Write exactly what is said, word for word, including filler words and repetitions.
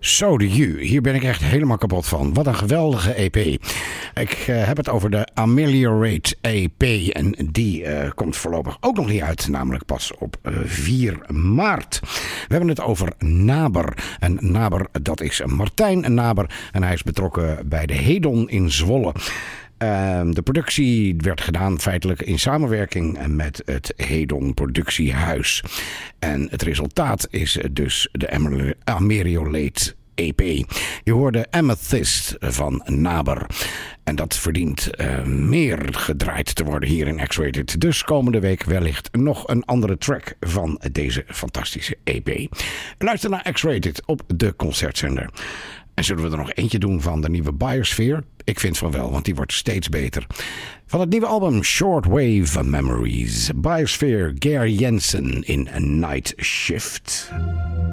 So do you. Hier ben ik echt helemaal kapot van. Wat een geweldige E P. Ik uh, heb het over de Ameliorate E P. En die uh, komt voorlopig ook nog niet uit. Namelijk pas op uh, vier maart. We hebben het over Naber. En Naber, dat is Martijn Naber. En hij is betrokken bij de Hedon in Zwolle. Uh, de productie werd gedaan feitelijk in samenwerking met het Hedon Productiehuis. En het resultaat is dus de Ameliorate E P. Je hoorde Amethyst van Naber. En dat verdient uh, meer gedraaid te worden hier in X-Rated. Dus komende week wellicht nog een andere track van deze fantastische E P. Luister naar X-Rated op de concertzender. En zullen we er nog eentje doen van de nieuwe Biosphere? Ik vind van wel, want die wordt steeds beter. Van het nieuwe album Shortwave Memories. Biosphere, Geir Jensen in A Night Shift.